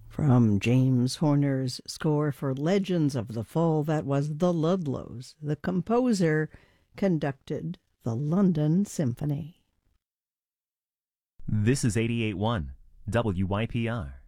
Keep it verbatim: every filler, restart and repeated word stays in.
From James Horner's score for Legends of the Fall, that was The Ludlows. The composer conducted the London Symphony. This is eighty-eight point one W Y P R.